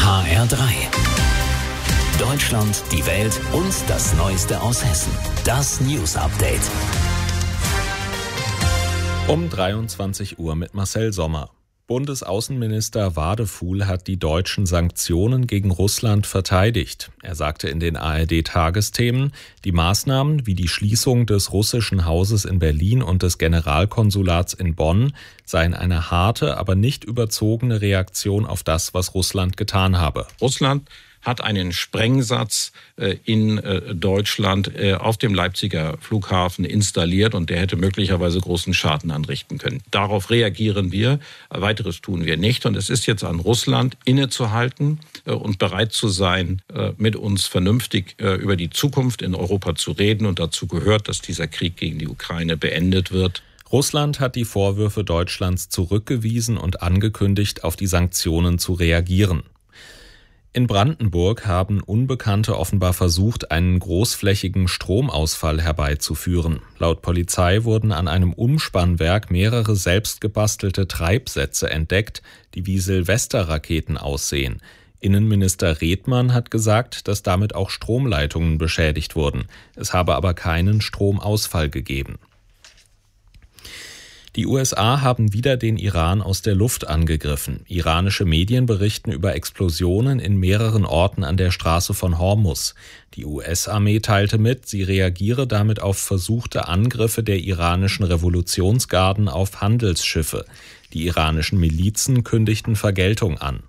HR3. Deutschland, die Welt und das Neueste aus Hessen. Das News Update. Um 23 Uhr mit Marcel Sommer. Bundesaußenminister Wadefuhl hat die deutschen Sanktionen gegen Russland verteidigt. Er sagte in den ARD-Tagesthemen, die Maßnahmen wie die Schließung des russischen Hauses in Berlin und des Generalkonsulats in Bonn seien eine harte, aber nicht überzogene Reaktion auf das, was Russland getan habe. Russland hat einen Sprengsatz in Deutschland auf dem Leipziger Flughafen installiert und der hätte möglicherweise großen Schaden anrichten können. Darauf reagieren wir, weiteres tun wir nicht und es ist jetzt an Russland innezuhalten und bereit zu sein, mit uns vernünftig über die Zukunft in Europa zu reden und dazu gehört, dass dieser Krieg gegen die Ukraine beendet wird. Russland hat die Vorwürfe Deutschlands zurückgewiesen und angekündigt, auf die Sanktionen zu reagieren. In Brandenburg haben Unbekannte offenbar versucht, einen großflächigen Stromausfall herbeizuführen. Laut Polizei wurden an einem Umspannwerk mehrere selbstgebastelte Treibsätze entdeckt, die wie Silvesterraketen aussehen. Innenminister Redmann hat gesagt, dass damit auch Stromleitungen beschädigt wurden. Es habe aber keinen Stromausfall gegeben. Die USA haben wieder den Iran aus der Luft angegriffen. Iranische Medien berichten über Explosionen in mehreren Orten an der Straße von Hormuz. Die US-Armee teilte mit, sie reagiere damit auf versuchte Angriffe der iranischen Revolutionsgarden auf Handelsschiffe. Die iranischen Milizen kündigten Vergeltung an.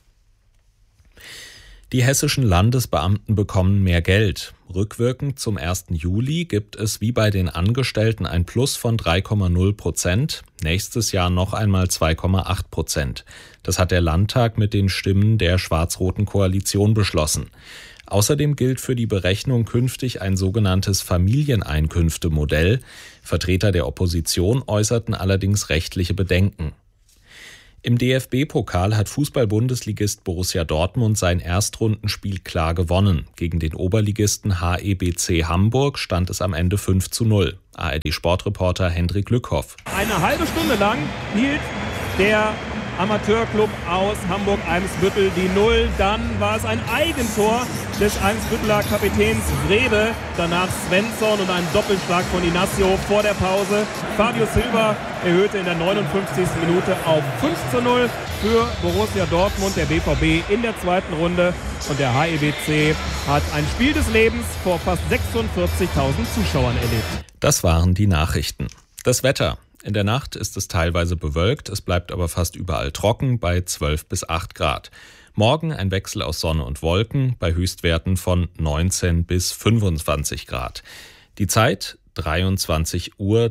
Die hessischen Landesbeamten bekommen mehr Geld. Rückwirkend zum 1. Juli gibt es wie bei den Angestellten ein Plus von 3,0%, nächstes Jahr noch einmal 2,8%. Das hat der Landtag mit den Stimmen der schwarz-roten Koalition beschlossen. Außerdem gilt für die Berechnung künftig ein sogenanntes Familieneinkünftemodell. Vertreter der Opposition äußerten allerdings rechtliche Bedenken. Im DFB-Pokal hat Fußball-Bundesligist Borussia Dortmund sein Erstrundenspiel klar gewonnen. Gegen den Oberligisten HEBC Hamburg stand es am Ende 5:0. ARD-Sportreporter Hendrik Lückhoff. Eine halbe Stunde lang hielt der Amateurclub aus Hamburg-Eimsbüttel die 0. Dann war es ein Eigentor des Eimsbütteler Kapitäns Wrebe. Danach Svensson und ein Doppelschlag von Inacio vor der Pause. Fabio Silva erhöhte in der 59. Minute auf 5:0 für Borussia Dortmund, der BVB in der zweiten Runde. Und der HEBC hat ein Spiel des Lebens vor fast 46.000 Zuschauern erlebt. Das waren die Nachrichten. Das Wetter. In der Nacht ist es teilweise bewölkt, es bleibt aber fast überall trocken bei 12 bis 8 Grad. Morgen ein Wechsel aus Sonne und Wolken bei Höchstwerten von 19 bis 25 Grad. Die Zeit 23:03 Uhr.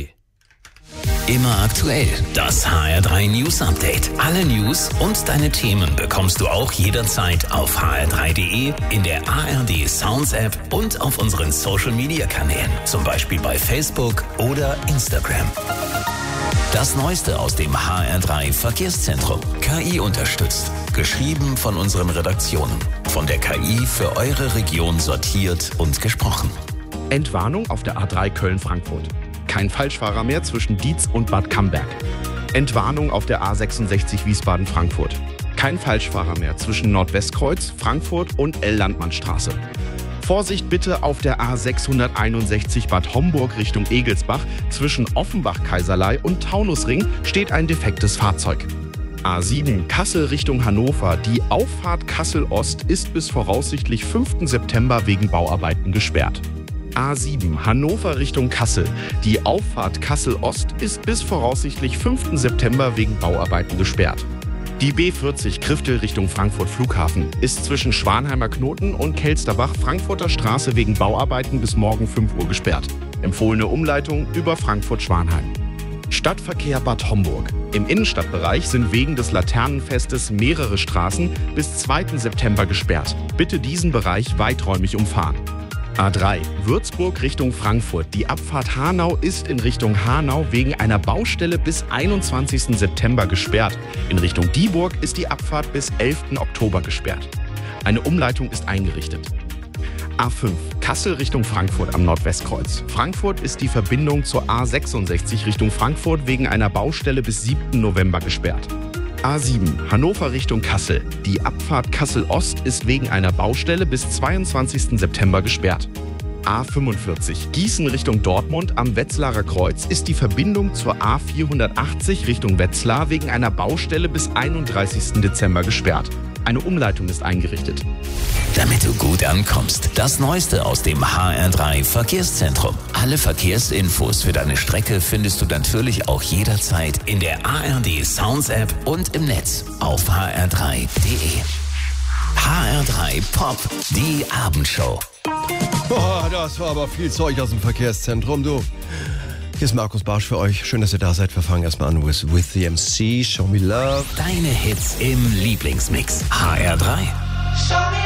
Immer aktuell, das HR3 News Update. Alle News und deine Themen bekommst du auch jederzeit auf hr3.de, in der ARD Sounds App und auf unseren Social Media Kanälen, zum Beispiel bei Facebook oder Instagram. Das Neueste aus dem HR3 Verkehrszentrum. KI unterstützt. Geschrieben von unseren Redaktionen. Von der KI für eure Region sortiert und gesprochen. Entwarnung auf der A3 Köln-Frankfurt. Kein Falschfahrer mehr zwischen Dietz und Bad Camberg. Entwarnung auf der A66 Wiesbaden-Frankfurt. Kein Falschfahrer mehr zwischen Nordwestkreuz, Frankfurt und L-Landmannstraße. Vorsicht bitte auf der A661 Bad Homburg Richtung Egelsbach. Zwischen Offenbach-Kaiserlei und Taunusring steht ein defektes Fahrzeug. A7 Kassel Richtung Hannover. Die Auffahrt Kassel-Ost ist bis voraussichtlich 5. September wegen Bauarbeiten gesperrt. A7 Hannover Richtung Kassel. Die Auffahrt Kassel-Ost ist bis voraussichtlich 5. September wegen Bauarbeiten gesperrt. Die B40 Kriftel Richtung Frankfurt Flughafen ist zwischen Schwanheimer Knoten und Kelsterbach Frankfurter Straße wegen Bauarbeiten bis morgen 5 Uhr gesperrt. Empfohlene Umleitung über Frankfurt-Schwanheim. Stadtverkehr Bad Homburg. Im Innenstadtbereich sind wegen des Laternenfestes mehrere Straßen bis 2. September gesperrt. Bitte diesen Bereich weiträumig umfahren. A3 Würzburg Richtung Frankfurt. Die Abfahrt Hanau ist in Richtung Hanau wegen einer Baustelle bis 21. September gesperrt. In Richtung Dieburg ist die Abfahrt bis 11. Oktober gesperrt. Eine Umleitung ist eingerichtet. A5 Kassel Richtung Frankfurt am Nordwestkreuz. Frankfurt ist die Verbindung zur A66 Richtung Frankfurt wegen einer Baustelle bis 7. November gesperrt. A7 Hannover Richtung Kassel. Die Abfahrt Kassel-Ost ist wegen einer Baustelle bis 22. September gesperrt. A45 Gießen Richtung Dortmund am Wetzlarer Kreuz ist die Verbindung zur A480 Richtung Wetzlar wegen einer Baustelle bis 31. Dezember gesperrt. Eine Umleitung ist eingerichtet. Damit du gut ankommst, das Neueste aus dem HR3 Verkehrszentrum. Alle Verkehrsinfos für deine Strecke findest du natürlich auch jederzeit in der ARD Sounds App und im Netz auf hr3.de. HR3 Pop, die Abendshow. Boah, das war aber viel Zeug aus dem Verkehrszentrum, du. Hier ist Markus Barsch für euch. Schön, dass ihr da seid. Wir fangen erstmal an with the MC, Show Me Love. Deine Hits im Lieblingsmix. HR3.